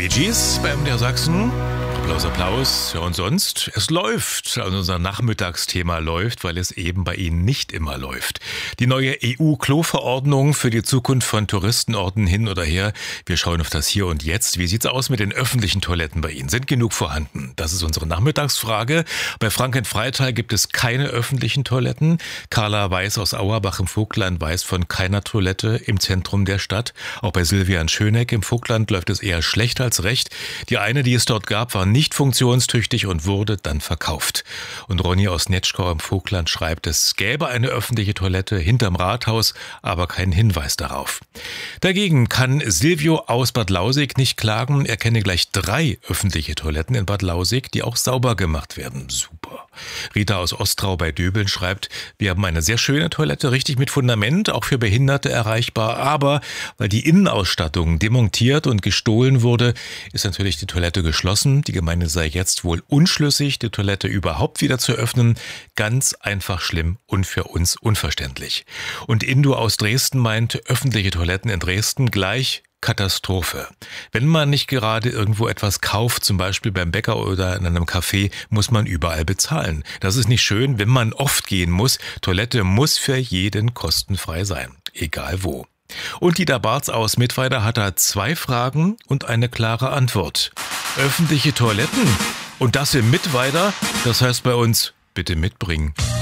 Bee Gees bei MDR Sachsen. Applaus, Applaus. Ja, und sonst? Es läuft. Also unser Nachmittagsthema läuft, weil es eben bei Ihnen nicht immer läuft. Die neue EU-Klo-Verordnung für die Zukunft von Touristenorten hin oder her. Wir schauen auf das Hier und Jetzt. Wie sieht's aus mit den öffentlichen Toiletten bei Ihnen? Sind genug vorhanden? Das ist unsere Nachmittagsfrage. Bei Frank in Freital gibt es keine öffentlichen Toiletten. Carla Weiß aus Auerbach im Vogtland weiß von keiner Toilette im Zentrum der Stadt. Auch bei Silvia in Schöneck im Vogtland läuft es eher schlecht als recht. Die eine, die es dort gab, war nicht funktionstüchtig und wurde dann verkauft. Und Ronny aus Netschkau im Vogtland schreibt, es gäbe eine öffentliche Toilette hinterm Rathaus, aber keinen Hinweis darauf. Dagegen kann Silvio aus Bad Lausick nicht klagen. Er kenne gleich 3 öffentliche Toiletten in Bad Lausick, die auch sauber gemacht werden. Super. Rita aus Ostrau bei Döbeln schreibt, wir haben eine sehr schöne Toilette, richtig mit Fundament, auch für Behinderte erreichbar, aber weil die Innenausstattung demontiert und gestohlen wurde, ist natürlich die Toilette geschlossen. Die Gemeinde sei jetzt wohl unschlüssig, die Toilette überhaupt wieder zu öffnen. Ganz einfach schlimm und für uns unverständlich. Und Indu aus Dresden meint, öffentliche Toiletten in Dresden gleich Katastrophe. Wenn man nicht gerade irgendwo etwas kauft, zum Beispiel beim Bäcker oder in einem Café, muss man überall bezahlen. Das ist nicht schön, wenn man oft gehen muss. Toilette muss für jeden kostenfrei sein, egal wo. Und Dieter Barz aus Mittweida hat da 2 Fragen und eine klare Antwort. Öffentliche Toiletten? Und das im Mittweida? Das heißt bei uns, bitte mitbringen.